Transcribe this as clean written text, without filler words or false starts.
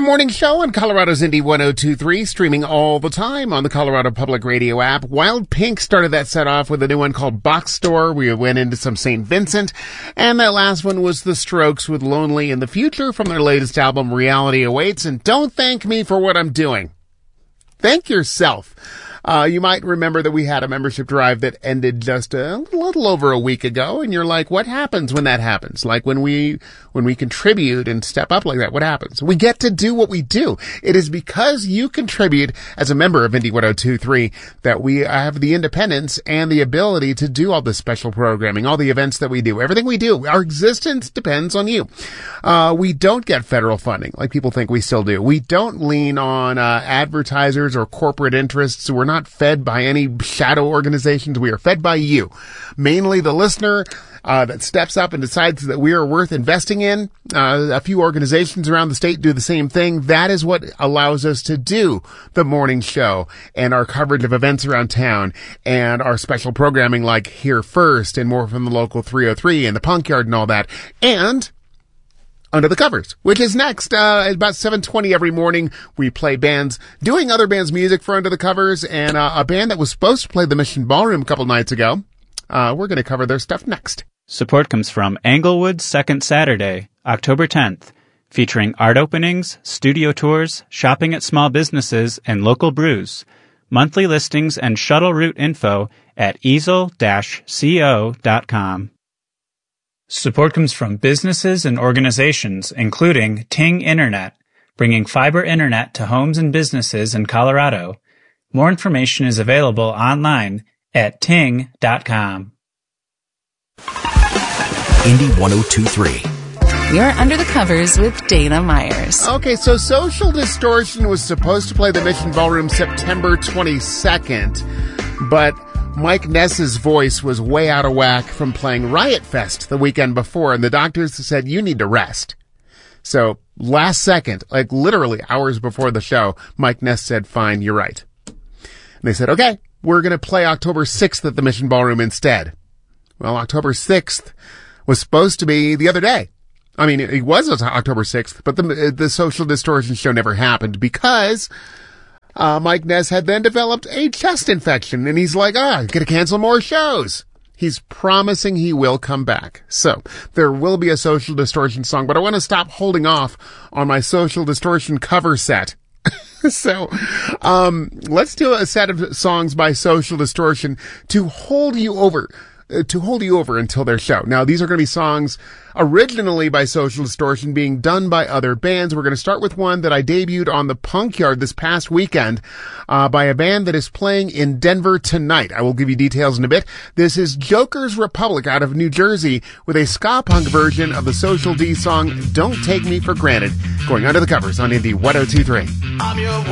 morning show on Colorado's Indie 102.3, streaming all the time on the Colorado Public Radio app. Wild Pink started that set off with a new one called Box Store. We went into some St. Vincent. And that last one was The Strokes with Lonely in the Future from their latest album, Reality Awaits. And don't thank me for what I'm doing. Thank yourself. You might remember that we had a membership drive that ended just a little over a week ago, and you're like, what happens when that happens? Like when we contribute and step up like that, what happens? We get to do what we do. It is because you contribute as a member of Indie 102.3 that we have the independence and the ability to do all this special programming, all the events that we do, everything we do. Our existence depends on you. We don't get federal funding like people think we still do. We don't lean on advertisers or corporate interests. We're not fed by any shadow organizations. We are fed by you, mainly the listener that steps up and decides that we are worth investing in. A few organizations around the state do the same thing. That is what allows us to do the morning show and our coverage of events around town and our special programming like Here First and more from the local 303 and the Punk Yard and all that. And Under the Covers, which is next. At about 7:20 every morning, we play bands doing other bands' music for Under the Covers, and a band that was supposed to play the Mission Ballroom a couple nights ago. We're going to cover their stuff next. Support comes from Englewood's Second Saturday, October 10th, featuring art openings, studio tours, shopping at small businesses, and local brews. Monthly listings and shuttle route info at easel-co.com. Support comes from businesses and organizations, including Ting Internet, bringing fiber internet to homes and businesses in Colorado. More information is available online at ting.com. Indie 102.3. You're Under the Covers with Dana Myers. Okay, so Social Distortion was supposed to play the Mission Ballroom September 22nd, but Mike Ness's voice was way out of whack from playing Riot Fest the weekend before, and the doctors said, you need to rest. So last second, like literally hours before the show, Mike Ness said, fine, you're right. And they said, okay, we're going to play October 6th at the Mission Ballroom instead. Well, October 6th was supposed to be the other day. I mean, it was October 6th, but the Social Distortion show never happened because Mike Ness had then developed a chest infection, and he's like, I'm going to cancel more shows. He's promising he will come back. So there will be a Social Distortion song, but I want to stop holding off on my Social Distortion cover set. So let's do a set of songs by Social Distortion to hold you over until their show. Now, these are going to be songs originally by Social Distortion being done by other bands. We're going to start with one that I debuted on the Punk Yard this past weekend by a band that is playing in Denver tonight. I will give you details in a bit. This is Joker's Republic out of New Jersey with a ska punk version of the Social D song Don't Take Me for Granted, going Under the Covers on Indie 102.3.